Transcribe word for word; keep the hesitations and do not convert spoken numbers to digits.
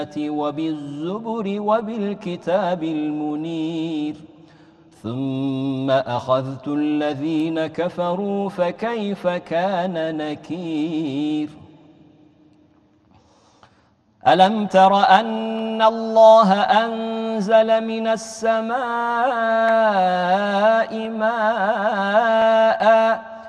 وبالزبر وبالكتاب المنير ثم أخذت الذين كفروا فكيف كان نكير ألم تر أن الله أنزل من السماء ماءً